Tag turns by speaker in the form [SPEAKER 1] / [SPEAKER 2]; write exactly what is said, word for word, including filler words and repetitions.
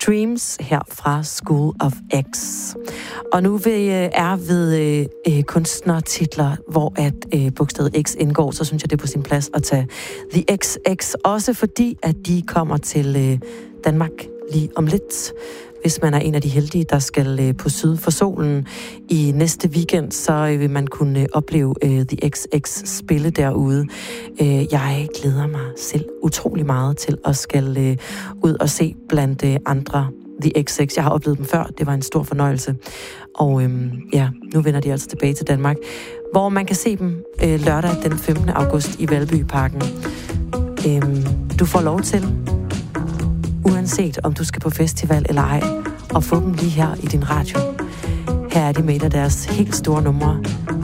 [SPEAKER 1] Dreams her fra School of X. Og nu vi er ved øh, kunstnertitler, hvor at øh, bogstavet X indgår, så synes jeg, det er på sin plads at tage The X X, også fordi, at de kommer til øh, Danmark lige om lidt. Hvis man er en af de heldige, der skal øh, på syd for solen i næste weekend, så øh, vil man kunne øh, opleve øh, The X X spille derude. Øh, jeg glæder mig selv utrolig meget til at skal øh, ud og se blandt øh, andre The X X. Jeg har oplevet dem før, det var en stor fornøjelse. Og øh, ja, nu vender de altså tilbage til Danmark, hvor man kan se dem øh, lørdag den femtende august i Valbyparken. Øh, du får lov til, uanset om du skal på festival eller ej, og få dem lige her i din radio. Her er de med af deres helt store numre